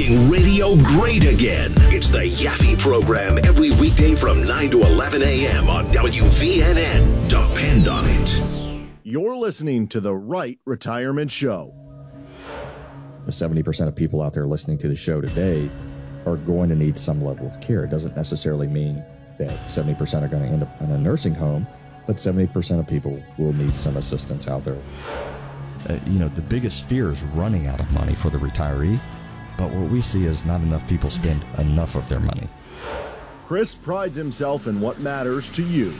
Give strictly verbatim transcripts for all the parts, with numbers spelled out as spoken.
making radio great again. It's the Yaffe Program every weekday from nine to eleven a.m. on W V N N. Depend on it. You're listening to The Right Retirement Show. The seventy percent of people out there listening to the show today are going to need some level of care. It doesn't necessarily mean that seventy percent are going to end up in a nursing home, but seventy percent of people will need some assistance out there. Uh, you know, the biggest fear is running out of money for the retiree, but what we see is not enough people spend enough of their money. Chris prides himself in what matters to you.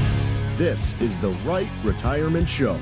This is The Right Retirement Show.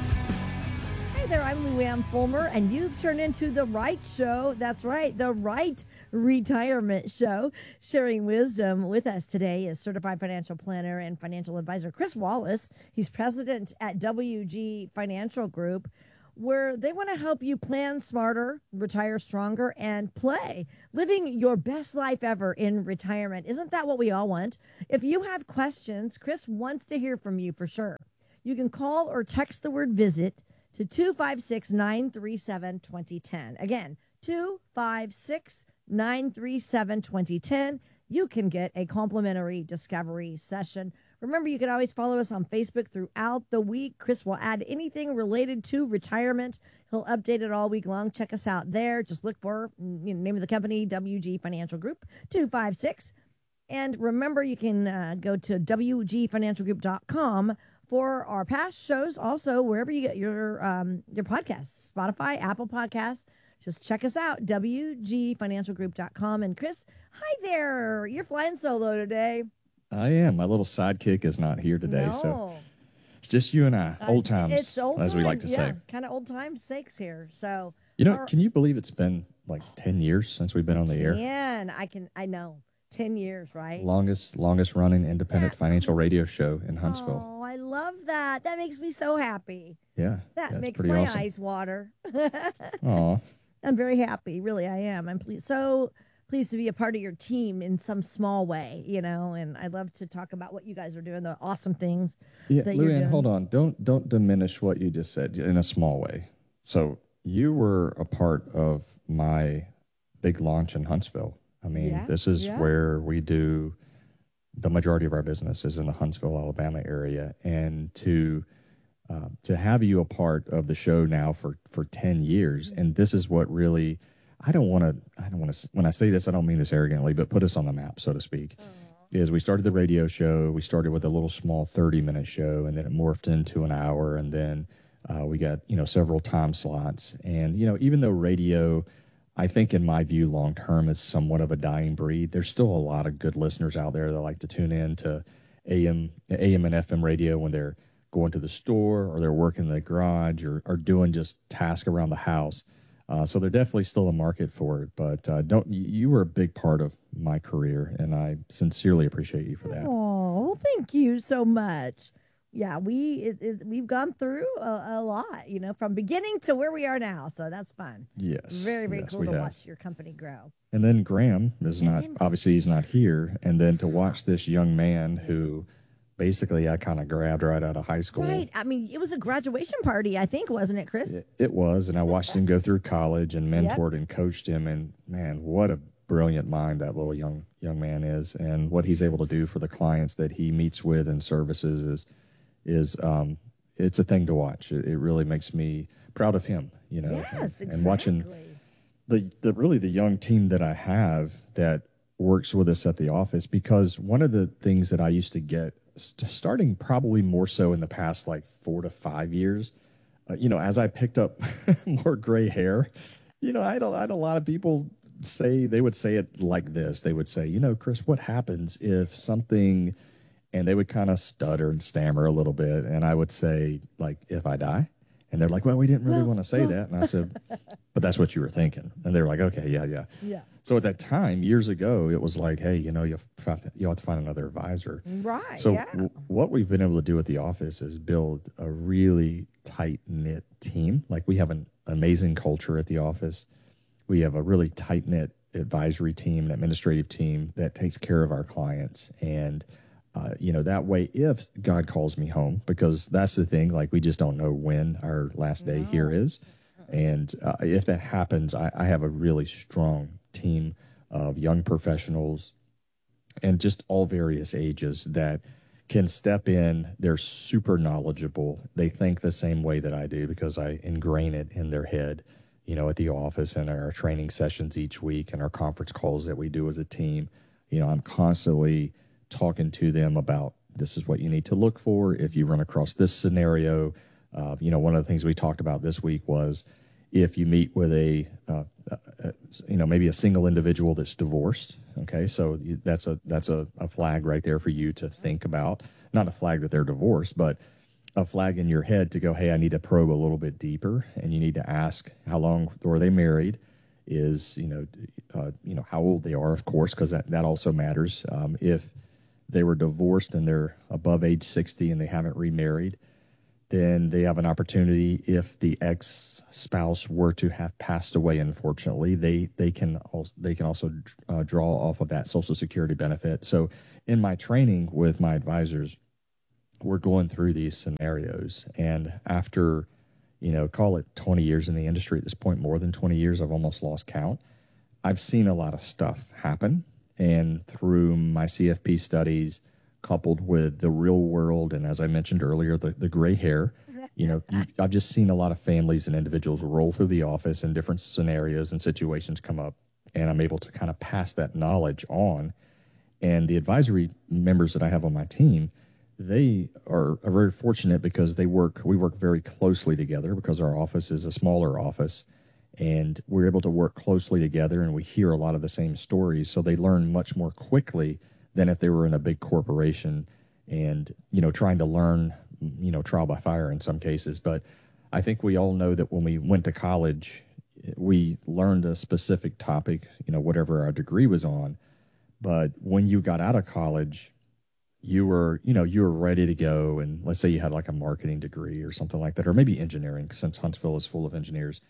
Hey there, I'm Luann Fulmer, and you've turned into The Right Show. That's right, The Right Retirement Show. Sharing wisdom with us today is certified financial planner and financial advisor Chris Wallace. He's president at W G Financial Group, where they want to help you plan smarter, retire stronger, and play. Living your best life ever in retirement. Isn't that what we all want? If you have questions, Chris wants to hear from you for sure. You can call or text the word VISIT to two five six, nine three seven, two zero one zero. Again, two five six, nine three seven, two zero one zero. You can get a complimentary discovery session. Remember, you can always follow us on Facebook throughout the week. Chris will add anything related to retirement. He'll update it all week long. Check us out there. Just look for you know, name of the company, W G Financial Group, two five six. And remember, you can uh, go to W G financial group dot com for our past shows. Also, wherever you get your um, your podcasts, Spotify, Apple Podcasts. Just check us out, W G financial group dot com. And Chris, hi there. You're flying solo today. I am. My little sidekick is not here today, no. so it's just you and I. Uh, old times, it's old as time, we like to yeah, say. Kind of old time sakes here. So you know, our, can you believe it's been like ten years since we've been on the air? Man, I can. I know, ten years, right? Longest, longest running independent that, financial radio show in Huntsville. Oh, I love that. That makes me so happy. Yeah, that yeah, makes pretty my awesome. eyes water. Aw. I'm very happy. Really, I am. I'm pleased. So. Pleased to be a part of your team in some small way, you know, and I love to talk about what you guys are doing, the awesome things Yeah, that you're Luann, doing. hold on. Don't don't diminish what you just said in a small way. So you were a part of my big launch in Huntsville. I mean, Yeah, this is yeah. where we do the majority of our business is in the Huntsville, Alabama area, and to uh, to have you a part of the show now for for ten years, Mm-hmm. and this is what really. I don't want to, I don't want to, when I say this, I don't mean this arrogantly, but put us on the map, so to speak. Uh-huh. Is we started the radio show. We started with a little small thirty minute show, and then it morphed into an hour. And then uh, we got, you know, several time slots. And, you know, even though radio, I think in my view, long term is somewhat of a dying breed, there's still a lot of good listeners out there that like to tune in to A M, A M and F M radio when they're going to the store or they're working in the garage or, or doing just tasks around the house. Uh, so there's definitely still a market for it, but uh, don't you were a big part of my career, and I sincerely appreciate you for that. Oh, thank you so much. Yeah, we it, it, we've gone through a, a lot, you know, from beginning to where we are now. So that's fun. Yes, Very, very yes, cool we to have. watch your company grow. And then Graham is And not then- obviously he's not here, and then to watch this young man who basically I kind of grabbed right out of high school. Right. I mean, it was a graduation party, I think, wasn't it, Chris? It, it was, and I watched him go through college and Yep. mentored and coached him, and man, what a brilliant mind that little young young man is, and what he's able to do for the clients that he meets with and services is is um it's a thing to watch. It, it really makes me proud of him, you know. Yes, and, exactly. and watching the the really the young team that I have that works with us at the office, because one of the things that I used to get st- starting probably more so in the past like four to five years, uh, you know, as I picked up more gray hair, you know, I had, a, I had a lot of people say, they would say it like this. They would say, you know, Chris, what happens if something, and they would kind of stutter and stammer a little bit. And I would say, like, if I die? And they're like, well, we didn't really Well, want to say well. that. And I said, but that's what you were thinking. And they were like, okay, yeah, yeah. Yeah. So at that time, years ago, it was like, hey, you know, you have to, you have to find another advisor. Right. So yeah. w- what we've been able to do at the office is build a really tight-knit team. Like, we have an amazing culture at the office. We have a really tight-knit advisory team, an administrative team that takes care of our clients. And, uh, you know, that way, if God calls me home, because that's the thing, like, we just don't know when our last day No. here is. And uh, if that happens, I, I have a really strong team of young professionals and just all various ages that can step in. They're super knowledgeable. They think the same way that I do because I ingrain it in their head, you know, at the office and our training sessions each week and our conference calls that we do as a team. You know, I'm constantly talking to them about this is what you need to look for if you run across this scenario. Uh, you know, one of the things we talked about this week was if you meet with a, uh, uh, you know, maybe a single individual that's divorced. Okay, so you, that's a that's a, a flag right there for you to think about. Not a flag that they're divorced, but a flag in your head to go, hey, I need to probe a little bit deeper, and you need to ask how long were they married, is you know, uh, you know how old they are, of course, because that that also matters. Um, if they were divorced and they're above age sixty and they haven't remarried, then they have an opportunity. If the ex-spouse were to have passed away, unfortunately, they they can also, they can also uh, draw off of that Social Security benefit. So in my training with my advisors, we're going through these scenarios. And after, you know, call it twenty years in the industry at this point, more than twenty years, I've almost lost count. I've seen a lot of stuff happen. And through my C F P studies, coupled with the real world, and as I mentioned earlier, the, the gray hair, you know, you, I've just seen a lot of families and individuals roll through the office and different scenarios and situations come up, and I'm able to kind of pass that knowledge on. And the advisory members that I have on my team, they are, are very fortunate because they work, we work very closely together because our office is a smaller office. And we're able to work closely together, and we hear a lot of the same stories. So they learn much more quickly than if they were in a big corporation and, you know, trying to learn, you know, trial by fire in some cases. But I think we all know that when we went to college, we learned a specific topic, you know, whatever our degree was on. But when you got out of college, you were, you know, you were ready to go. And let's say you had like a marketing degree or something like that, or maybe engineering, since Huntsville is full of engineers.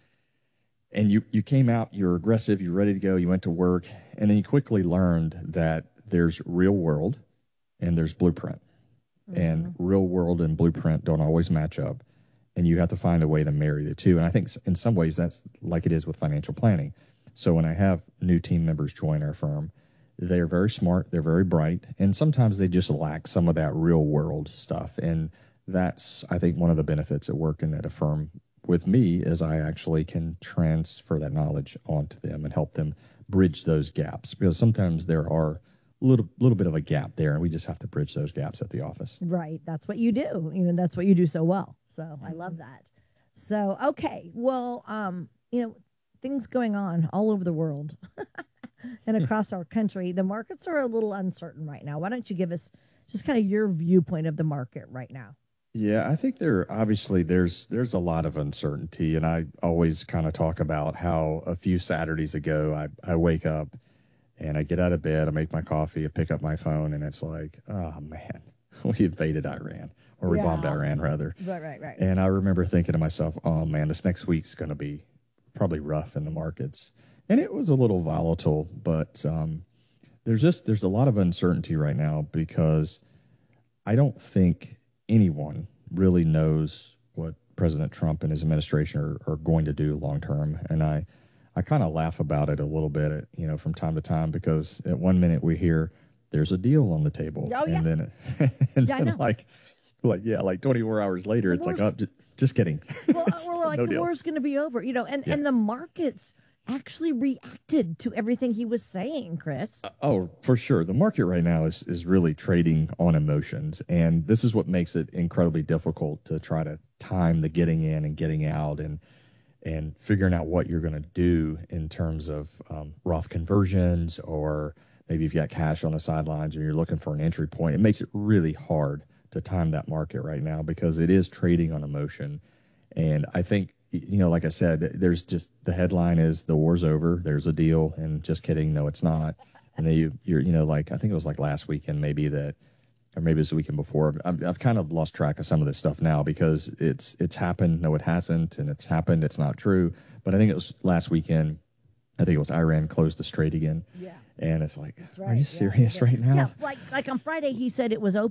And you, you came out, you're aggressive, you're ready to go, you went to work, and then you quickly learned that there's real world and there's blueprint. Mm-hmm. And real world and blueprint don't always match up. And you have to find a way to marry the two. And I think in some ways that's like it is with financial planning. So when I have new team members join our firm, they're very smart, they're very bright, and sometimes they just lack some of that real world stuff. And that's, I think, one of the benefits of working at a firm with me is I actually can transfer that knowledge onto them and help them bridge those gaps, because sometimes there are a little little bit of a gap there, and we just have to bridge those gaps at the office. Right. That's what you do. You know, that's what you do so well. So I love that. So, okay. Well, um, you know, things going on all over the world and across our country. The markets are a little uncertain right now. Why don't you give us just kind of your viewpoint of the market right now? Yeah, I think there obviously there's there's a lot of uncertainty, and I always kind of talk about how a few Saturdays ago I, I wake up and I get out of bed, I make my coffee, I pick up my phone, and it's like, oh man, we invaded Iran, or we yeah. bombed Iran rather. Right, right, right. And I remember thinking to myself, oh man, this next week's going to be probably rough in the markets, and it was a little volatile, but um, there's just there's a lot of uncertainty right now because I don't think anyone really knows what President Trump and his administration are, are going to do long term. And I, I kind of laugh about it a little bit, at, you know, from time to time, because at one minute we hear there's a deal on the table. Oh, yeah. And then, it, and yeah, then like, like, yeah, like twenty-four hours later, the it's war's, like, oh, just, just kidding. Well, we're like, no the deal. War's going to be over, you know, and, yeah. and the markets actually reacted to everything he was saying, Chris. Uh, oh, for sure. The market right now is, is really trading on emotions. And this is what makes it incredibly difficult to try to time the getting in and getting out and and figuring out what you're going to do in terms of um, Roth conversions, or maybe you've got cash on the sidelines or you're looking for an entry point. It makes it really hard to time that market right now because it is trading on emotion. And I think, you know, like I said, there's just the headline is the war's over. There's a deal, and just kidding. No, it's not. And then you, you're, you know, like I think it was like last weekend, maybe that, or maybe it was the weekend before. I've, I've kind of lost track of some of this stuff now because it's it's happened. No, it hasn't, and it's happened. It's not true. But I think it was last weekend. I think it was Iran closed the strait again. Yeah. And it's like, right. are you serious yeah. right now? Yeah, like like on Friday he said it was open.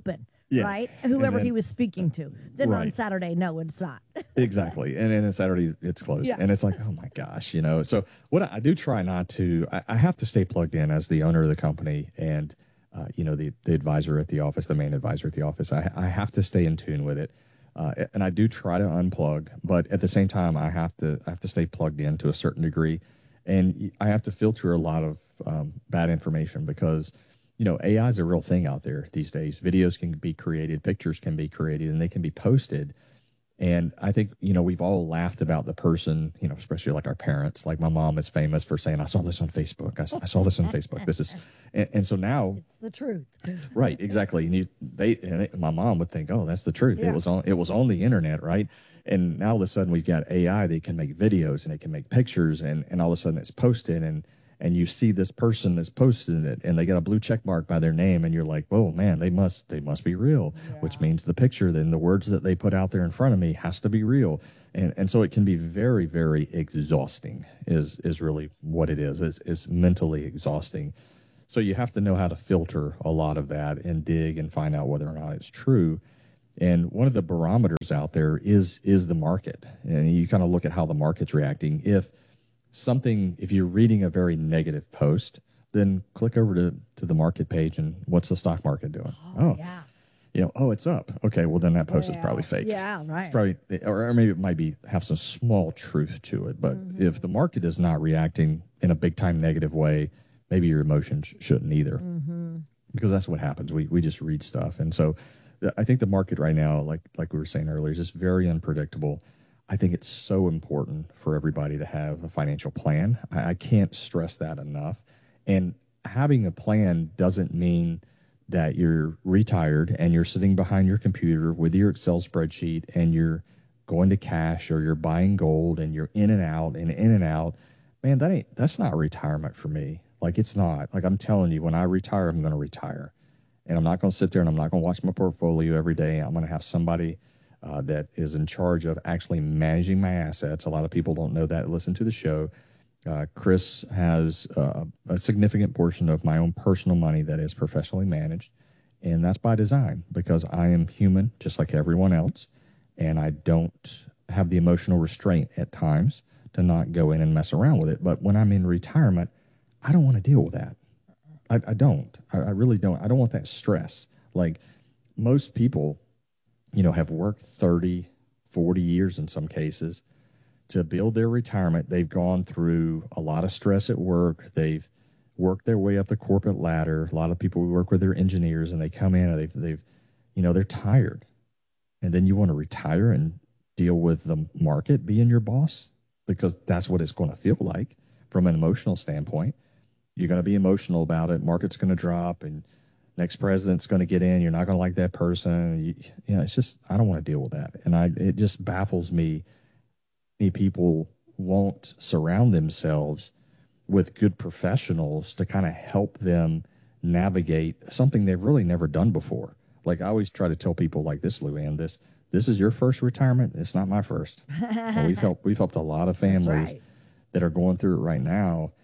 Yeah. right? Whoever then, he was speaking to. Then right. on Saturday, no, it's not. Exactly. And then on Saturday, it's closed. Yeah. And it's like, oh my gosh, you know. So what I, I do try not to, I, I have to stay plugged in as the owner of the company and, uh, you know, the, the advisor at the office, the main advisor at the office. I, I have to stay in tune with it. Uh, and I do try to unplug, but at the same time, I have to I have to stay plugged in to a certain degree, and I have to filter a lot of um, bad information because, you know, A I is a real thing out there these days. Videos can be created, pictures can be created, and they can be posted. And I think, you know, we've all laughed about the person, you know, especially like our parents. Like my mom is famous for saying, I saw this on Facebook. I saw, I saw this on Facebook. This is, and, and so now. It's the truth. Right, exactly. And you, they, and they, my mom would think, oh, that's the truth. Yeah. It was on, it was on the internet, right? And now all of a sudden we've got A I that can make videos and it can make pictures and, and all of a sudden it's posted and, and you see this person that's posted it and they got a blue check mark by their name and you're like, whoa, man, they must they must be real, yeah. Which means the picture, then the words that they put out there in front of me has to be real. And and so it can be very, very exhausting is is really what it is. It's, it's mentally exhausting. So you have to know how to filter a lot of that and dig and find out whether or not it's true. And one of the barometers out there is is the market. And you kind of look at how the market's reacting. If something, if you're reading a very negative post, then click over to, to the market page and what's the stock market doing? Oh, oh yeah. You know, oh, it's up. Okay, well then that post yeah. is probably fake. Yeah, right. It's probably, or, or maybe it might be have some small truth to it. But mm-hmm. if the market is not reacting in a big time negative way, maybe your emotions shouldn't either, mm-hmm. because that's what happens. We we just read stuff, and so I think the market right now, like like we were saying earlier, is just very unpredictable. I think it's so important for everybody to have a financial plan. I, I can't stress that enough. And having a plan doesn't mean that you're retired and you're sitting behind your computer with your Excel spreadsheet and you're going to cash or you're buying gold and you're in and out and in and out. Man, that ain't that's not retirement for me. Like, it's not. Like, I'm telling you, when I retire, I'm going to retire. And I'm not going to sit there and I'm not going to watch my portfolio every day. I'm going to have somebody Uh, that is in charge of actually managing my assets. A lot of people don't know that. Listen to the show. Uh, Chris has uh, a significant portion of my own personal money that is professionally managed, and that's by design because I am human just like everyone else, and I don't have the emotional restraint at times to not go in and mess around with it. But when I'm in retirement, I don't want to deal with that. I, I don't. I, I really don't. I don't want that stress. Like most people, you know, have worked thirty, forty years in some cases to build their retirement. They've gone through a lot of stress at work. They've worked their way up the corporate ladder. A lot of people, we work with their engineers and they come in and they've, they've, you know, they're tired. And then you want to retire and deal with the market being your boss because that's what it's going to feel like from an emotional standpoint. You're going to be emotional about it. Market's going to drop and next president's going to get in. You're not going to like that person. You, you know, it's just, I don't want to deal with that. And I, it just baffles me. Many people won't surround themselves with good professionals to kind of help them navigate something they've really never done before. Like I always try to tell people like this, Luann, this, this is your first retirement. It's not my first. And we've helped, we've helped a lot of families right. that are going through it right now.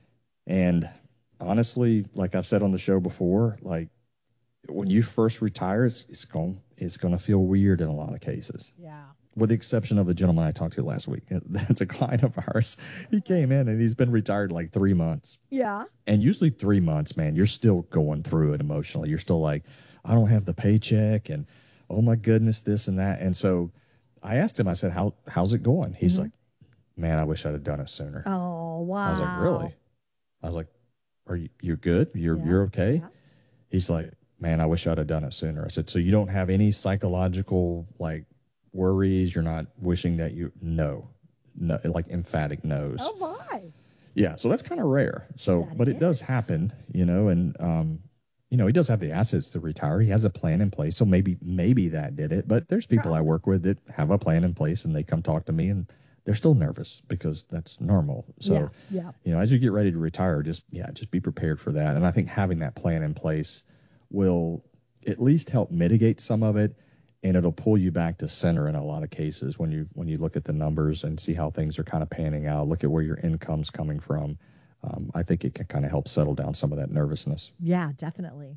And honestly, like I've said on the show before, like when you first retire, it's, it's going it's going to feel weird in a lot of cases. Yeah. With the exception of a gentleman I talked to last week. That's a client of ours. He came in and he's been retired like three months. Yeah. And usually three months, man, you're still going through it emotionally. You're still like, I don't have the paycheck and oh my goodness, this and that. And so I asked him, I said, How how's it going? He's mm-hmm. like, man, I wish I'd have done it sooner. Oh, wow. I was like, really? I was like, Are you you're good? You're yeah. you're okay? Yeah. He's like, man, I wish I'd have done it sooner. I said, so you don't have any psychological like worries? You're not wishing that you no. No, like emphatic no's. Oh my. Yeah, so that's kind of rare. So that but it is. does happen, you know, and um you know, he does have the assets to retire. He has a plan in place. So maybe maybe that did it. But there's people I work with that have a plan in place and they come talk to me and they're still nervous because that's normal. So, yeah, yeah. you know, as you get ready to retire, just, yeah, just be prepared for that. And I think having that plan in place will at least help mitigate some of it. And it'll pull you back to center in a lot of cases when you, when you look at the numbers and see how things are kind of panning out, look at where your income's coming from. Um, I think it can kind of help settle down some of that nervousness. Yeah, definitely.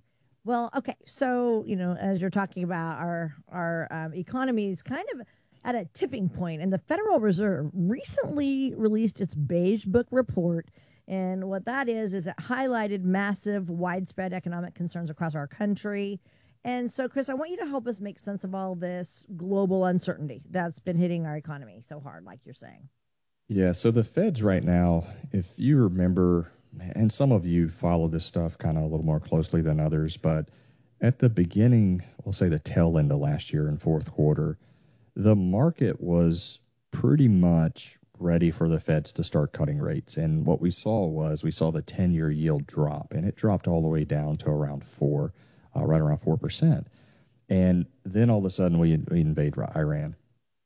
Well, okay. So, you know, as you're talking about our our um, economy is kind of at a tipping point, and the Federal Reserve recently released its Beige Book report. And what that is, is it highlighted massive, widespread economic concerns across our country. And so, Chris, I want you to help us make sense of all this global uncertainty that's been hitting our economy so hard, like you're saying. Yeah, so the Feds right now, if you remember, and some of you follow this stuff kind of a little more closely than others, but at the beginning, we'll say the tail end of last year in fourth quarter, the market was pretty much ready for the Feds to start cutting rates. And what we saw was we saw the ten-year yield drop, and it dropped all the way down to around four, uh, right around four percent. And then all of a sudden we, we invade Iran.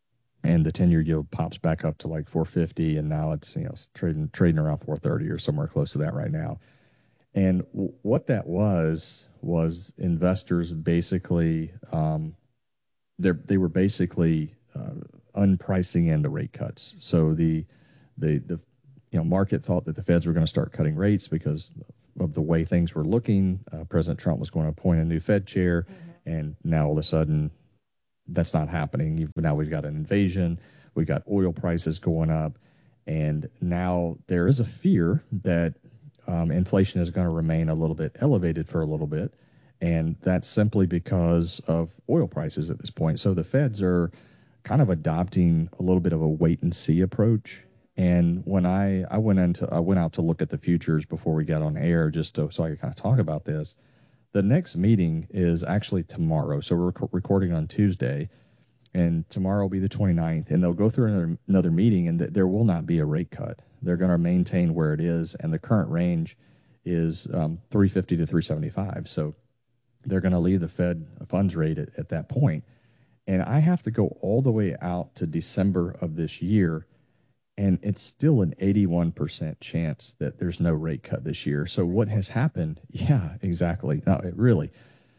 And the ten-year yield pops back up to like four fifty, and now it's you know trading trading around four thirty or somewhere close to that right now. And w- what that was was investors basically um, they they were basically uh, unpricing in the rate cuts. So the the the you know market thought that the Feds were going to start cutting rates because of the way things were looking. Uh, President Trump was going to appoint a new Fed chair, mm-hmm. and now all of a sudden, that's not happening. You've, now we've got an invasion. We've got oil prices going up. And now there is a fear that um, inflation is going to remain a little bit elevated for a little bit. And that's simply because of oil prices at this point. So the Feds are kind of adopting a little bit of a wait and see approach. And when I, I went into I went out to look at the futures before we got on air, just to, so I could kind of talk about this. The next meeting is actually tomorrow. So we're rec- recording on Tuesday, and tomorrow will be the twenty-ninth, and they'll go through another, another meeting, and th- there will not be a rate cut. They're going to maintain where it is, and the current range is um, three fifty to three seventy-five. So they're going to leave the Fed funds rate at, at that point. And I have to go all the way out to December of this year, and it's still an eighty-one percent chance that there's no rate cut this year. So what has happened? Yeah, exactly. No, it really.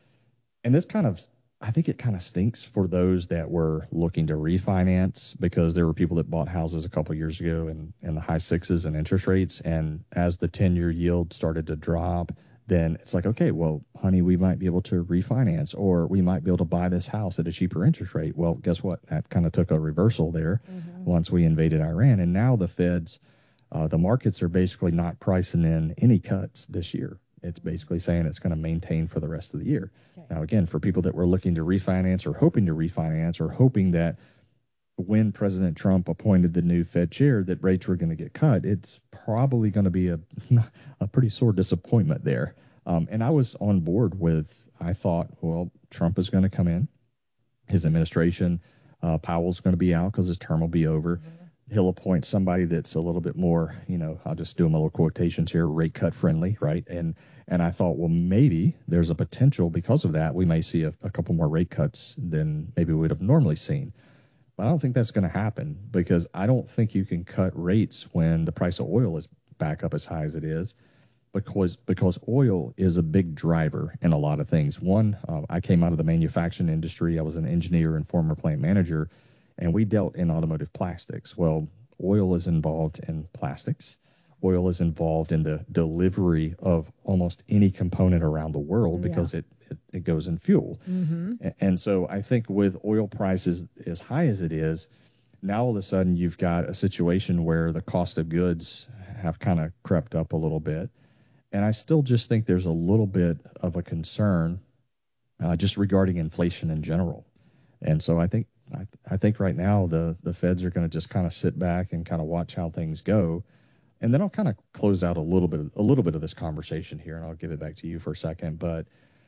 And this kind of, I think it kind of stinks for those that were looking to refinance, because there were people that bought houses a couple of years ago in, in the high sixes and interest rates. And as the ten-year yield started to drop, then it's like, okay, well, honey, we might be able to refinance, or we might be able to buy this house at a cheaper interest rate. Well, guess what? That kind of took a reversal there mm-hmm. once we invaded Iran. And now the Feds, uh, the markets are basically not pricing in any cuts this year. It's basically saying it's going to maintain for the rest of the year. Okay. Now, again, for people that were looking to refinance or hoping to refinance or hoping that when President Trump appointed the new Fed chair that rates were going to get cut, it's probably going to be a a pretty sore disappointment there. Um, and I was on board with, I thought, well, Trump is going to come in, his administration, uh, Powell's going to be out because his term will be over. Mm-hmm. He'll appoint somebody that's a little bit more, you know, I'll just do them a little quotations here, rate cut friendly, right? And and I thought, well, maybe there's a potential because of that. We may see a, a couple more rate cuts than maybe we would have normally seen. But I don't think that's going to happen, because I don't think you can cut rates when the price of oil is back up as high as it is, because because oil is a big driver in a lot of things. One, uh, I came out of the manufacturing industry. I was an engineer and former plant manager, and we dealt in automotive plastics. Well, oil is involved in plastics. Oil is involved in the delivery of almost any component around the world because yeah. it, it, it goes in fuel. Mm-hmm. And, and so I think with oil prices as high as it is, now all of a sudden you've got a situation where the cost of goods have kind of crept up a little bit. And I still just think there's a little bit of a concern uh, just regarding inflation in general. And so I think I, I think right now the, the Feds are going to just kind of sit back and kind of watch how things go. And then I'll kind of close out a little bit, of, a little bit of this conversation here, and I'll give it back to you for a second. But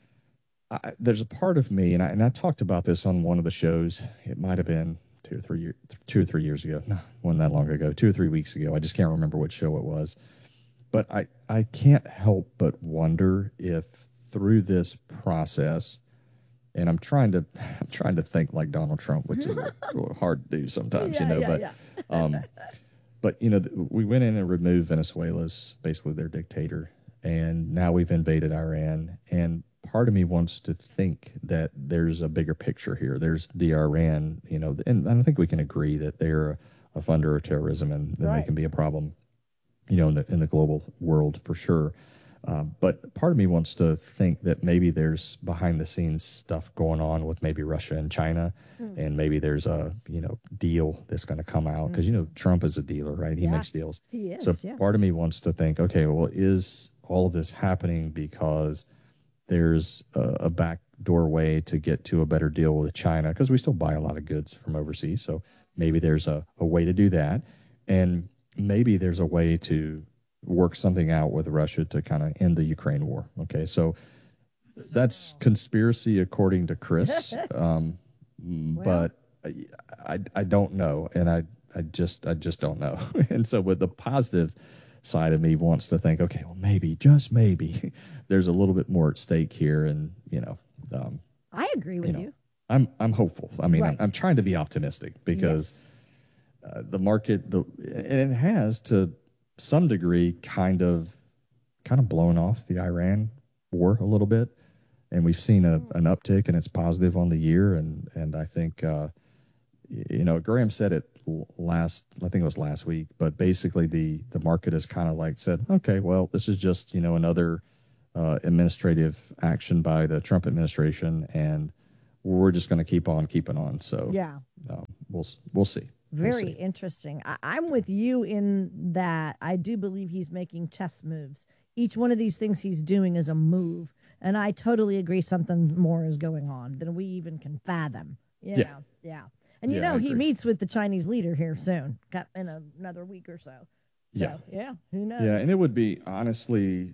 I, there's a part of me, and I, and I talked about this on one of the shows. It might have been two or three years, two or three years ago. No, wasn't that long ago. Two or three weeks ago. I just can't remember what show it was. But I, I can't help but wonder if through this process, and I'm trying to I'm trying to think like Donald Trump, which is hard to do sometimes, yeah, you know. Yeah, but yeah. um, but you know, we went in and removed Venezuela's basically their dictator, and now we've invaded Iran. And part of me wants to think that there's a bigger picture here. There's the Iran, you know, and I think we can agree that they're a, a funder of terrorism, and, and right. they can be a problem, you know, in the in the global world for sure. Um, but part of me wants to think that maybe there's behind the scenes stuff going on with maybe Russia and China, mm. and maybe there's a you know deal that's going to come out because mm. you know Trump is a dealer, right? He yeah, makes deals. He is. So yeah. part of me wants to think, okay, well, is all of this happening because there's a, a backdoor way to get to a better deal with China? Because we still buy a lot of goods from overseas, so maybe there's a, a way to do that, and maybe there's a way to work something out with Russia to kind of end the Ukraine war. Okay, so that's conspiracy according to Chris, um, well. but I, I I don't know, and I I just I just don't know. And so, with the positive side of me wants to think, okay, well, maybe, just maybe, there's a little bit more at stake here, and you know, um, I agree with you. Know, you. I'm I'm hopeful. I mean, right. I'm, I'm trying to be optimistic because yes. uh, the market, the and it has to some degree kind of kind of blown off the Iran war a little bit, and we've seen a, an uptick, and it's positive on the year, and and I think uh, you know Graham said it last I think it was last week, but basically the the market has kind of like said, okay, well, this is just you know another uh, administrative action by the Trump administration, and we're just going to keep on keeping on. So yeah, um, we'll we'll see. Very we'll see. interesting. I, I'm with you in that I do believe he's making chess moves. Each one of these things he's doing is a move, and I totally agree something more is going on than we even can fathom. You yeah, know? yeah. And you yeah, know he meets with the Chinese leader here soon, got in a, another week or so. So yeah, yeah. Who knows? Yeah, and it would be honestly.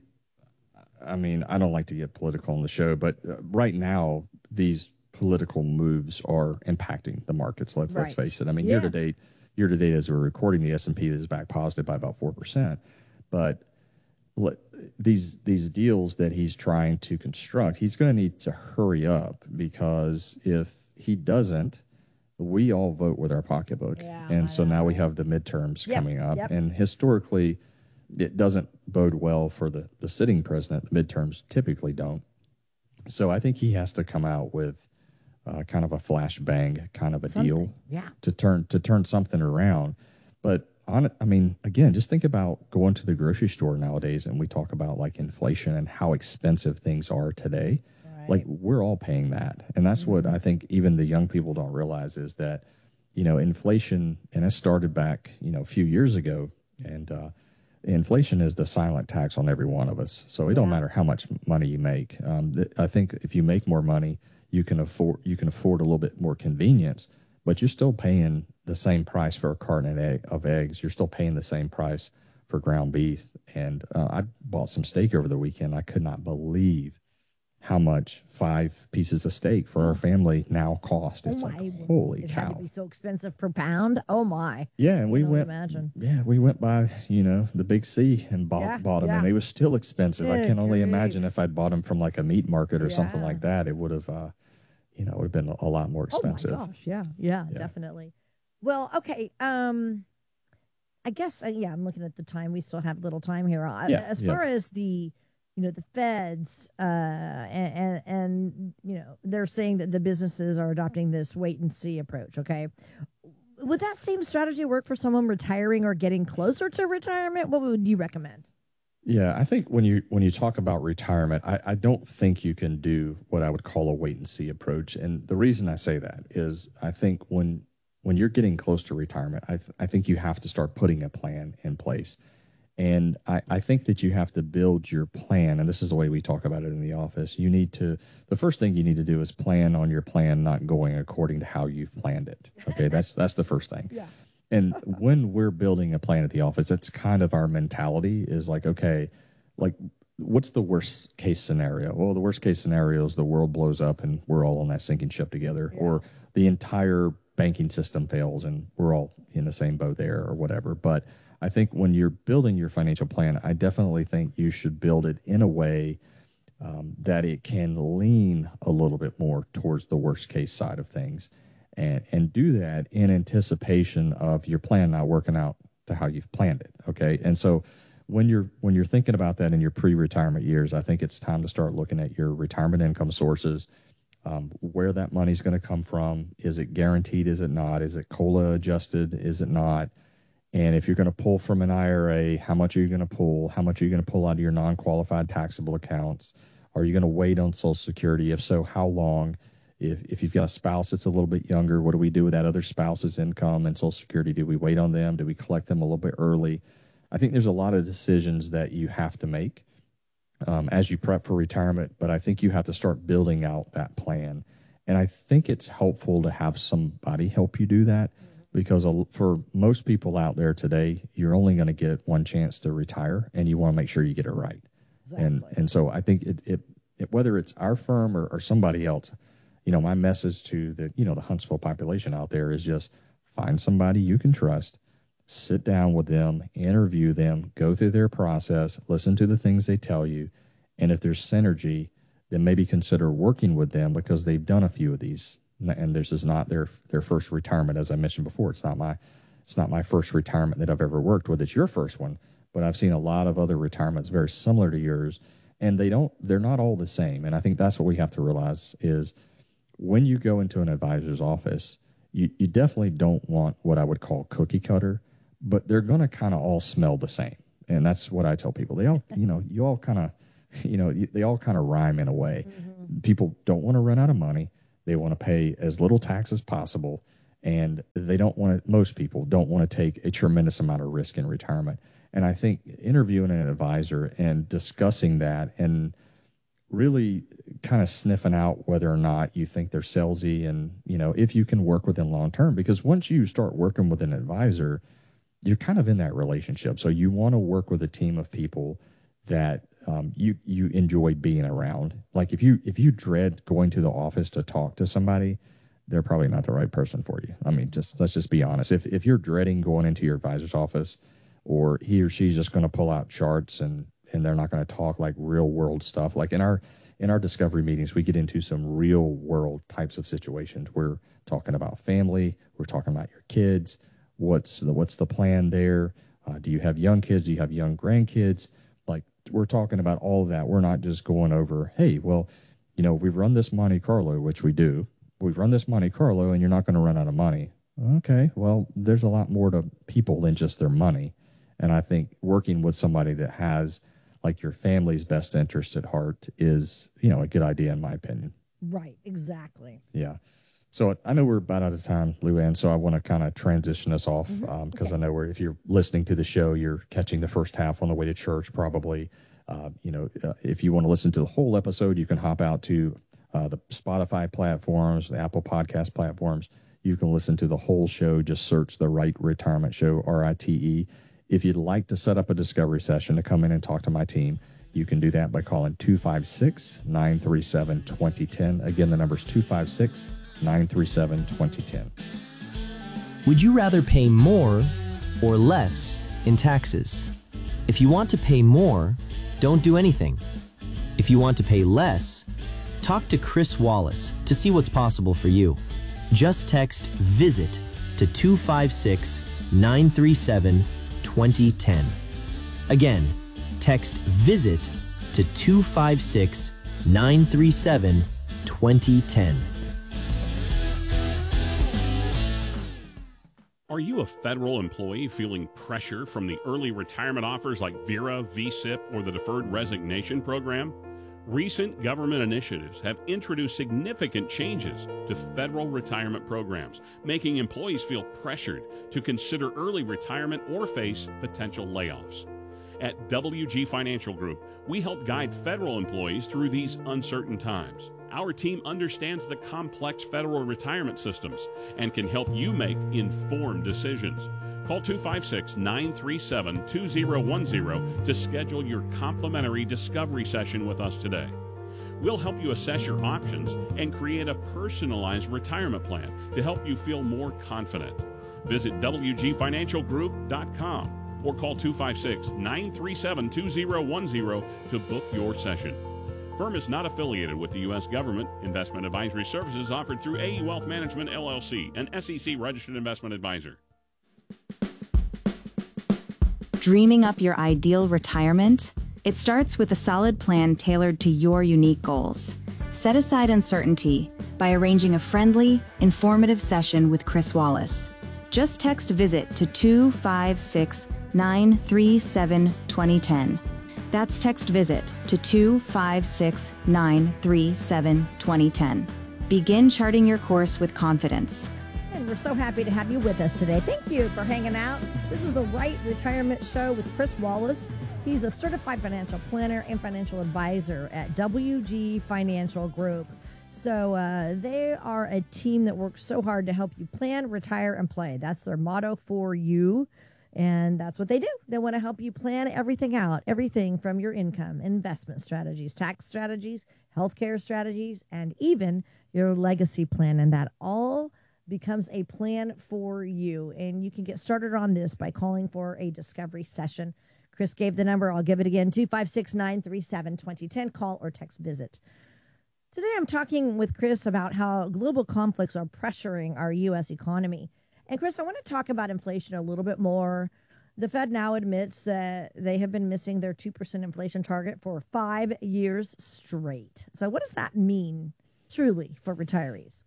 I mean, I don't like to get political on the show, but uh, right now these political moves are impacting the markets. Let's right. let's face it. I mean, yeah. year to date, year to date as we're recording, the S and P is back positive by about four percent. But let, these these deals that he's trying to construct, he's going to need to hurry up, because if he doesn't, we all vote with our pocketbook, yeah, and I so know. now we have the midterms yep. coming up, yep. and historically, it doesn't bode well for the, the sitting president. The midterms typically don't. So I think he has to come out with uh, kind of a flash bang kind of a something. deal yeah. to turn to turn something around. But on, I mean, again, just think about going to the grocery store nowadays, and we talk about like inflation and how expensive things are today. Right. Like we're all paying that, and that's mm-hmm. what I think even the young people don't realize is that you know inflation, and it started back you know a few years ago, and uh, inflation is the silent tax on every one of us. So it yeah. don't matter how much money you make. Um, th- I think if you make more money, you can afford you can afford a little bit more convenience, but you're still paying the same price for a carton of, egg, of eggs. You're still paying the same price for ground beef. And uh, I bought some steak over the weekend. I could not believe how much five pieces of steak for our family now cost. It's oh like, my, holy it cow. It had to be so expensive per pound. Oh, my. Yeah, and we I went, imagine. yeah, we went by, you know, the Big C and bought, yeah, bought them, yeah. and they were still expensive. Good I can only grief. imagine if I'd bought them from like a meat market or yeah. something like that, it would have, uh, you know, it would have been a lot more expensive. Oh, my gosh. Yeah, yeah, yeah. definitely. Well, okay. Um, I guess, uh, yeah, I'm looking at the time. We still have little time here. Uh, yeah, as yeah. far as the, you know, the feds, uh, and, and, and, you know, they're saying that the businesses are adopting this wait and see approach, okay? Would that same strategy work for someone retiring or getting closer to retirement? What would you recommend? Yeah, I think when you when you talk about retirement, I, I don't think you can do what I would call a wait and see approach. And the reason I say that is I think when when you're getting close to retirement, I, th- I think you have to start putting a plan in place. And I, I think that you have to build your plan. And this is the way we talk about it in the office. You need to, the first thing you need to do is plan on your plan not going according to how you've planned it. Okay, that's that's the first thing. Yeah. And when we're building a plan at the office, that's kind of our mentality is like, okay, like what's the worst case scenario? Well, the worst case scenario is the world blows up and we're all on that sinking ship together, yeah. or the entire banking system fails and we're all in the same boat there or whatever. But I think when you're building your financial plan, I definitely think you should build it in a way um, that it can lean a little bit more towards the worst case side of things, and and do that in anticipation of your plan not working out to how you've planned it. Okay, and so when you're when you're thinking about that in your pre-retirement years, I think it's time to start looking at your retirement income sources. Um, where that money's going to come from. Is it guaranteed? Is it not? Is it COLA adjusted? Is it not? And if you're going to pull from an I R A, how much are you going to pull? How much are you going to pull out of your non-qualified taxable accounts? Are you going to wait on Social Security? If so, how long? If if you've got a spouse that's a little bit younger, what do we do with that other spouse's income and Social Security? Do we wait on them? Do we collect them a little bit early? I think there's a lot of decisions that you have to make um, as you prep for retirement, but I think you have to start building out that plan. And I think it's helpful to have somebody help you do that, because for most people out there today, you're only going to get one chance to retire, and you want to make sure you get it right. Exactly. And and so I think it, it, it whether it's our firm or, or somebody else, you know, my message to the, you know, the Huntsville population out there is just find somebody you can trust, sit down with them, interview them, go through their process, listen to the things they tell you. And if there's synergy, then maybe consider working with them, because they've done a few of these. And this is not their their first retirement. As I mentioned before, it's not my it's not my first retirement that I've ever worked with. It's your first one. But I've seen a lot of other retirements very similar to yours, and they don't they're not all the same. And I think that's what we have to realize is, when you go into an advisor's office, you, you definitely don't want what I would call cookie cutter, but they're going to kind of all smell the same. And that's what I tell people. They all, you know, you all kind of, you know, they all kind of rhyme in a way. Mm-hmm. People don't want to run out of money. They want to pay as little tax as possible. And they don't want to, most people don't want to take a tremendous amount of risk in retirement. And I think interviewing an advisor and discussing that and really kind of sniffing out whether or not you think they're salesy, and, you know, if you can work with them long term, because once you start working with an advisor, you're kind of in that relationship. So you want to work with a team of people that um, you you enjoy being around. Like if you if you dread going to the office to talk to somebody, they're probably not the right person for you. I mean, just let's just be honest. If if you're dreading going into your advisor's office, or he or she's just going to pull out charts and and they're not going to talk like real world stuff. Like in our in our discovery meetings, we get into some real world types of situations. We're talking about family. We're talking about your kids. What's the, what's the plan there? Uh, do you have young kids? Do you have young grandkids? Like, we're talking about all of that. We're not just going over, hey, well, you know, we've run this Monte Carlo, which we do. We've run this Monte Carlo, and you're not going to run out of money. Okay, well, there's a lot more to people than just their money. And I think working with somebody that has like your family's best interest at heart is, you know, a good idea in my opinion. Right, exactly. Yeah. So I know we're about out of time, Luann, so I want to kind of transition us off because mm-hmm. um, okay. I know we're, if you're listening to the show, you're catching the first half on the way to church probably. Uh, you know, uh, if you want to listen to the whole episode, you can hop out to uh, the Spotify platforms, the Apple Podcast platforms. You can listen to the whole show. Just search The Right Retirement Show, R I T E. If you'd like to set up a discovery session to come in and talk to my team, you can do that by calling two five six, nine three seven, two zero one zero. Again, the number's two five six, nine three seven, two zero one zero. Would you rather pay more or less in taxes? If you want to pay more, don't do anything. If you want to pay less, talk to Chris Wallace to see what's possible for you. Just text VISIT to two five six, nine three seven, two zero one zero. Again, text VISIT to two five six, nine three seven, two zero one zero. Are you a federal employee feeling pressure from the early retirement offers like VERA, V S I P, or the Deferred Resignation Program? Recent government initiatives have introduced significant changes to federal retirement programs, making employees feel pressured to consider early retirement or face potential layoffs. At W G Financial Group, we help guide federal employees through these uncertain times. Our team understands the complex federal retirement systems and can help you make informed decisions. Call two five six, nine three seven, two zero one zero to schedule your complimentary discovery session with us today. We'll help you assess your options and create a personalized retirement plan to help you feel more confident. Visit W G financial group dot com or call two five six, nine three seven, two zero one zero to book your session. Firm is not affiliated with the U S government. Investment advisory services offered through A E Wealth Management, L L C, an S E C registered investment advisor. Dreaming up your ideal retirement? It starts with a solid plan tailored to your unique goals. Set aside uncertainty by arranging a friendly, informative session with Chris Wallace. Just text VISIT to two five six nine three seven two zero one zero. That's text VISIT to two five six nine three seven two zero one zero. Begin charting your course with confidence. And we're so happy to have you with us today. Thank you for hanging out. This is the Right Retirement Show with Chris Wallace. He's a certified financial planner and financial advisor at W G Financial Group. So uh, they are a team that works so hard to help you plan, retire, and play. That's their motto for you. And that's what they do. They want to help you plan everything out, everything from your income, investment strategies, tax strategies, healthcare strategies, and even your legacy plan. And that all becomes a plan for you. And you can get started on this by calling for a discovery session. Chris gave the number. I'll give it again, two five six nine three seven two zero one zero. Call or text VISIT. Today I'm talking with Chris about how global conflicts are pressuring our U S economy. And Chris, I want to talk about inflation a little bit more. The Fed now admits that they have been missing their two percent inflation target for five years straight. So what does that mean truly for retirees?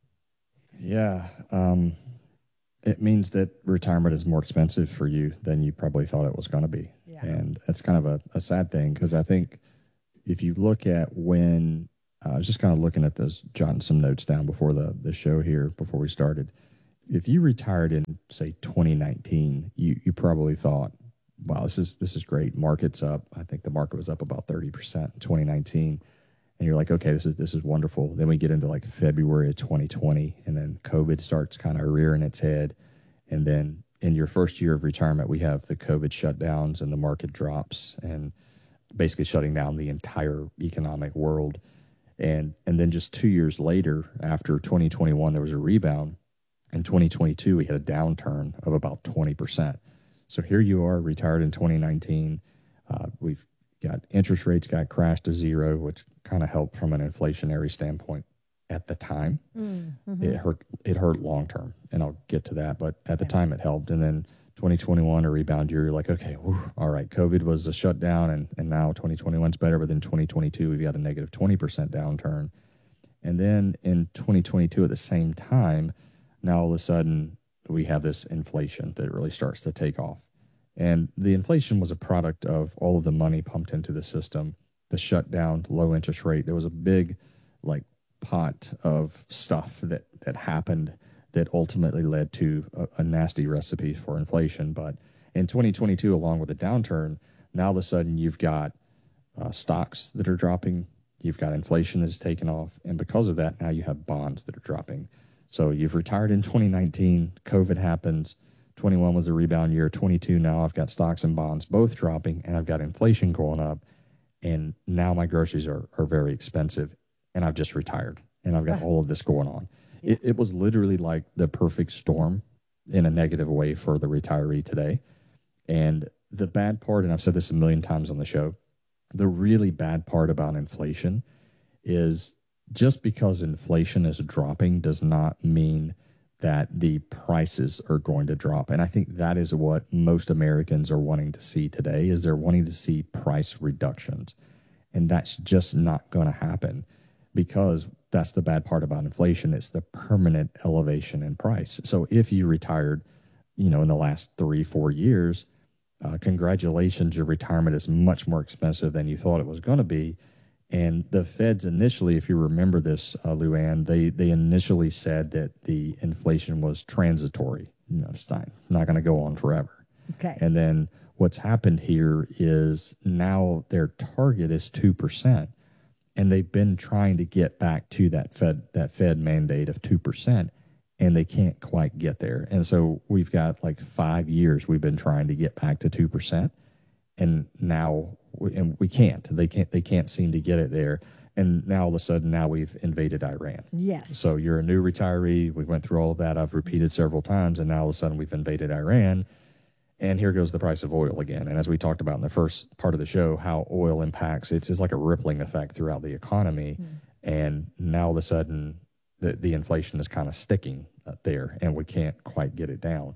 Yeah, um, it means that retirement is more expensive for you than you probably thought it was going to be. Yeah. And that's kind of a, a sad thing, because I think if you look at when, uh, I was just kind of looking at this, jotting some notes down before the, the show here, before we started. If you retired in, say, twenty nineteen, you, you probably thought, wow, this is this is great. Market's up. I think the market was up about thirty percent in twenty nineteen. And you're like, okay, this is this is wonderful. Then we get into like February of twenty twenty, and then COVID starts kind of rearing its head. And then in your first year of retirement, we have the COVID shutdowns and the market drops, and basically shutting down the entire economic world. And and then just two years later, after twenty twenty-one, there was a rebound. In twenty twenty-two, we had a downturn of about twenty percent. So here you are, retired in twenty nineteen. Uh, we've got interest rates got crashed to zero, which kind of helped from an inflationary standpoint at the time. Mm-hmm. It hurt. It hurt long term, and I'll get to that. But at the yeah. time, it helped. And then twenty twenty-one, a rebound year. You're like, okay, whew, all right. COVID was a shutdown, and and now twenty twenty-one's better. But then twenty twenty-two, we've got a negative twenty percent downturn. And then in twenty twenty-two, at the same time, now all of a sudden we have this inflation that really starts to take off. And the inflation was a product of all of the money pumped into the system, the shutdown, low interest rate. There was a big like pot of stuff that, that happened that ultimately led to a, a nasty recipe for inflation. But in twenty twenty-two, along with the downturn, now all of a sudden you've got uh, stocks that are dropping, you've got inflation that's taken off, and because of that, now you have bonds that are dropping. So you've retired in twenty nineteen, COVID happens, twenty-one was a rebound year, twenty-two now I've got stocks and bonds both dropping, and I've got inflation going up, and now my groceries are, are very expensive, and I've just retired, and I've got all of this going on. Yeah. It, it was literally like the perfect storm in a negative way for the retiree today. And the bad part, and I've said this a million times on the show, the really bad part about inflation is just because inflation is dropping does not mean that the prices are going to drop. And I think that is what most Americans are wanting to see today, is they're wanting to see price reductions. And that's just not going to happen, because that's the bad part about inflation. It's the permanent elevation in price. So if you retired, you know, in the last three, four years, uh, congratulations, your retirement is much more expensive than you thought it was going to be. And the feds initially, if you remember this, uh, Luann, they, they initially said that the inflation was transitory. You know, it's not, not going to go on forever. Okay. And then what's happened here is now their target is two percent. And they've been trying to get back to that Fed, that Fed mandate of two percent, and they can't quite get there. And so we've got like five years we've been trying to get back to two percent. And now, we, and we can't. They can't. They can't seem to get it there. And now, all of a sudden, now we've invaded Iran. Yes. So you're a new retiree. We went through all of that. I've repeated several times, and now all of a sudden we've invaded Iran. And here goes the price of oil again. And as we talked about in the first part of the show, how oil impacts, it's, it's like a rippling effect throughout the economy. Mm. And now, all of a sudden, the, the inflation is kind of sticking there, and we can't quite get it down.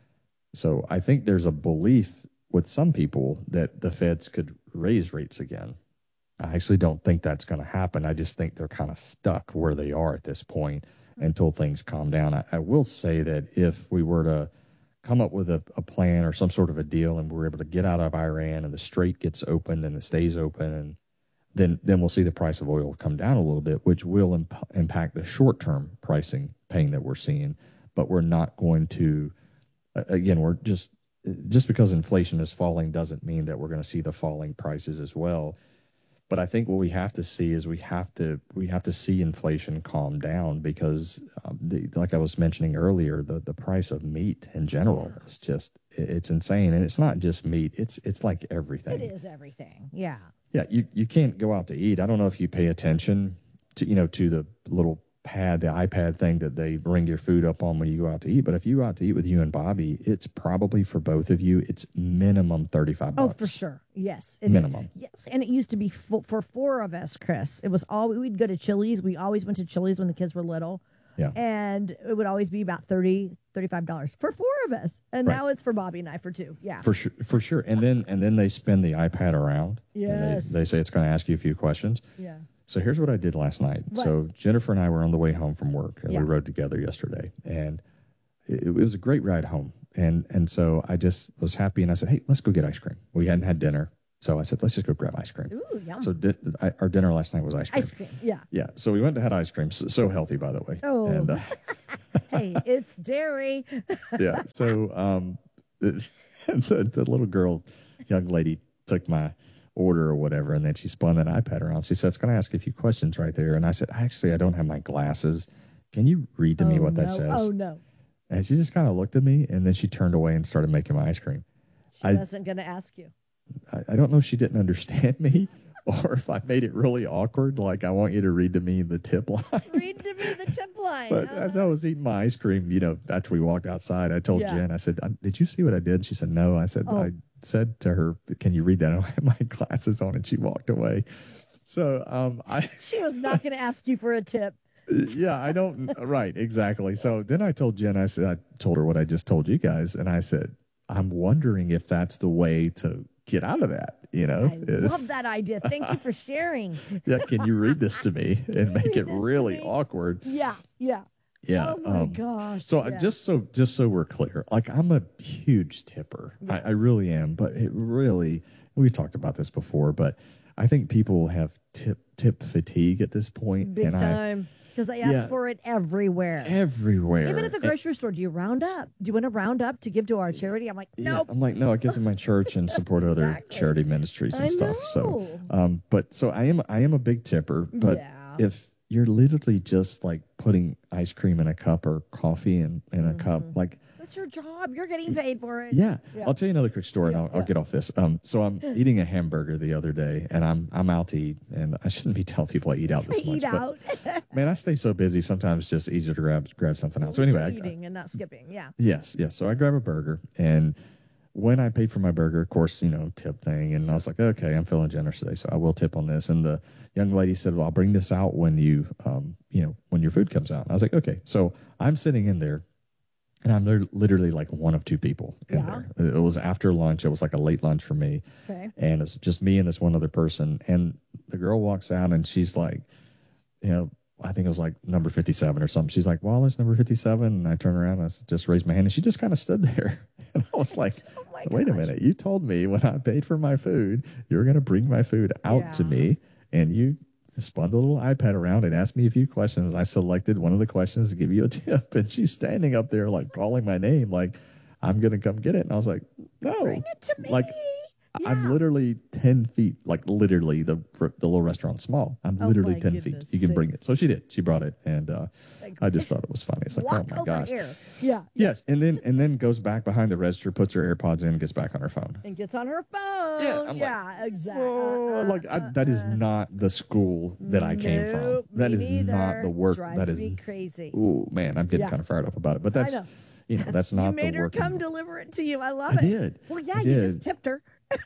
So I think there's a belief with some people that the feds could raise rates again. I actually don't think that's going to happen. I just think they're kind of stuck where they are at this point until things calm down. I, I will say that if we were to come up with a, a plan or some sort of a deal, and we're able to get out of Iran, and the strait gets opened and it stays open, and then then we'll see the price of oil come down a little bit, which will imp- impact the short-term pricing pain that we're seeing. But we're not going to, uh, again, we're just, just because inflation is falling doesn't mean that we're going to see the falling prices as well. But I think what we have to see is we have to we have to see inflation calm down, because, um, the, like I was mentioning earlier, the, the price of meat in general is just, it's insane. And it's not just meat. It's it's like everything. It is everything. Yeah. Yeah, you, you can't go out to eat. I don't know if you pay attention to, you know, to the little pad, the iPad thing that they bring your food up on when you go out to eat. But if you go out to eat with you and Bobby, it's probably for both of you, it's minimum thirty-five bucks. Oh, for sure. Yes. It minimum. Is. Yes. And it used to be fo- for four of us, Chris. It was all, we'd go to Chili's. We always went to Chili's when the kids were little. Yeah. And it would always be about thirty dollars, thirty-five dollars for four of us. And Right. now it's for Bobby and I for two. Yeah. For sure, for sure. And then and then they spin the iPad around. and Yes. They, they say it's going to ask you a few questions. Yeah. So here's what I did last night. What? So Jennifer and I were on the way home from work, and Yeah. we rode together yesterday, and it, it was a great ride home. And and so I just was happy, and I said, hey, let's go get ice cream. We hadn't had dinner, so I said, let's just go grab ice cream. Ooh, yum. So di- I, our dinner last night was ice cream. Ice cream. Yeah. Yeah. So we went and had ice cream. So, so healthy, by the way. Oh. And, uh, Hey, it's dairy. yeah. So um, the, the, the little girl, young lady, took my order or whatever, and then she spun that iPad around. She said, it's going to ask you a few questions right there. And I said, actually, I don't have my glasses. Can you read to me Oh, what that no. says? Oh, no. And she just kind of looked at me, and then she turned away and started making my ice cream. She I- wasn't going to ask you. I, I don't know if she didn't understand me or if I made it really awkward, like I want you to read to me the tip line. Read to me the tip line. But huh? as I was eating my ice cream, you know, after we walked outside, I told Yeah. Jen, I said, did you see what I did? She said, no. I said, Oh. I said to her, can you read that? I don't have my glasses on, and she walked away. So, um, I, She was not going to ask you for a tip. yeah, I don't, right, exactly. So then I told Jen, I said, I told her what I just told you guys. And I said, I'm wondering if that's the way to get out of that, you know? I Is- love that idea. Thank you for sharing. Yeah, can you read this to me and make Read it this to really me? awkward? Yeah, yeah. Yeah. Oh my um, gosh. So I yeah. just so just so we're clear, like I'm a huge tipper. I, I really am, but it really we've talked about this before, but I think people have tip tip fatigue at this point, big and time because they ask Yeah. for it everywhere. I everywhere. Even at the And- grocery store, do you round up? Do you want to round up to give to our charity? I'm like, Yeah, nope. I'm like, no, I give to my church and support other Exactly. charity ministries and I stuff. So, know. um, but so I am, I am a big tipper. But Yeah. if you're literally just like putting ice cream in a cup or coffee in, in a cup, like, That's your job. You're getting paid for it. yeah. Yeah. I'll tell you another quick story, Yeah, and I'll, I'll yeah. get off this. Um, so I'm eating a hamburger the other day, and I'm I'm out to eat, and I shouldn't be telling people I eat out this much. Eat out. But man, I stay so busy. Sometimes it's just easier to grab grab something else. So At least anyway, you're I, eating and not skipping. Yeah. Yes, yes. So I grab a burger, and when I paid for my burger, of course, you know, tip thing, and I was like, okay, I'm feeling generous today, so I will tip on this. And the young lady said, well, I'll bring this out when you, um, you know, when your food comes out. And I was like, okay. So I'm sitting in there, and I'm lit- literally like one of two people in Yeah. there. It was after lunch. It was like a late lunch for me, Okay. and it's just me and this one other person. And the girl walks out, and she's like, you know, I think it was like number fifty-seven or something. She's like, Wallace, number fifty-seven. And I turned around and I s- just raised my hand, and she just kind of stood there. And I was like, Oh my wait a gosh. minute. You told me when I paid for my food, you were going to bring my food out to Yeah. me. And you spun the little iPad around and asked me a few questions. I selected one of the questions to give you a tip. And she's standing up there like calling my name, like, I'm going to come get it. And I was like, no. Bring it to me. Like, I'm Yeah. literally ten feet, like literally the the little restaurant's small. I'm Oh literally my ten feet. goodness You can bring sakes. it. So she did. She brought it. And uh, I just thought it was funny. It's like, Walk oh my over gosh. here. Yeah. Yes. And then and then goes back behind the register, puts her AirPods in, gets back on her phone. And gets on her phone. Yeah, I'm like, yeah, exactly. Oh, like I, that is not the school that I came from. Nope, That me is neither. not the work. Drives that is me crazy. Ooh, man, I'm getting Yeah. kind of fired up about it. But that's know. you know, that's not You made the her work. come deliver it to you. I love I it. did. Well, yeah, I you just did. tipped her.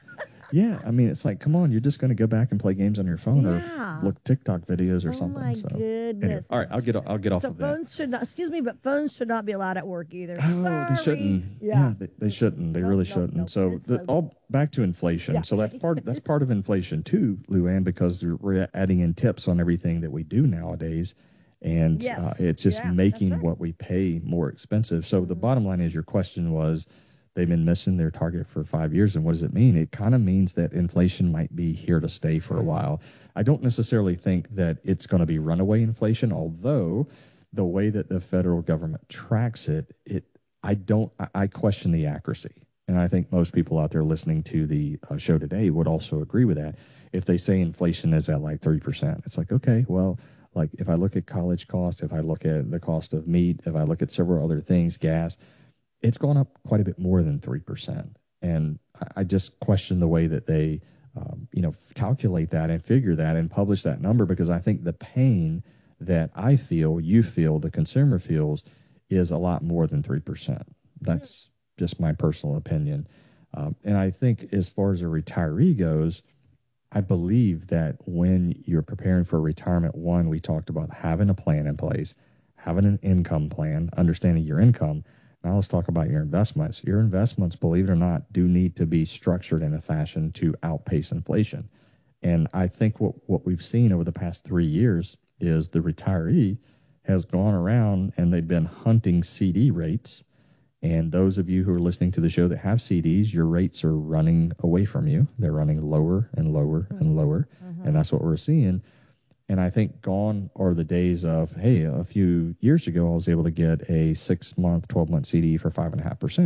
Yeah, I mean, it's like, come on, you're just going to go back and play games on your phone Yeah. or look TikTok videos or Oh something. my so, anyway, goodness. all right, I'll get I'll get off So of that. phones should not. Excuse me, but phones should not be allowed at work either. Oh, Sorry. they shouldn't. Yeah. they, they shouldn't. They Nope, really nope, shouldn't. nope. So, It's the, so- all back to inflation. Yeah. So that's part that's part of inflation too, Luann, because we're adding in tips on everything that we do nowadays, And Yes. uh, it's just Yeah, making that's right. what we pay more expensive. So the bottom line is, your question was, they've been missing their target for five years. And what does it mean? It kind of means that inflation might be here to stay for a while. I don't necessarily think that it's going to be runaway inflation, although the way that the federal government tracks it, it I don't, I, I question the accuracy. And I think most people out there listening to the uh, show today would also agree with that. If they say inflation is at like three percent, it's like, okay, well, like if I look at college cost, if I look at the cost of meat, if I look at several other things, gas, it's gone up quite a bit more than three percent. And I, I just question the way that they, um, you know, calculate that and figure that and publish that number, because I think the pain that I feel, you feel, the consumer feels is a lot more than three percent. That's just my personal opinion. Um, and I think as far as a retiree goes, I believe that when you're preparing for retirement, one, we talked about having a plan in place, having an income plan, understanding your income. Now let's talk about your investments. Your investments, believe it or not, do need to be structured in a fashion to outpace inflation. And I think what, what we've seen over the past three years is the retiree has gone around and they've been hunting C D rates. And those of you who are listening to the show that have C Ds, your rates are running away from you. They're running lower and lower mm-hmm. and lower. Mm-hmm. And that's what we're seeing. And I think gone are the days of, hey, a few years ago, I was able to get a six month, twelve month C D for five and a half percent.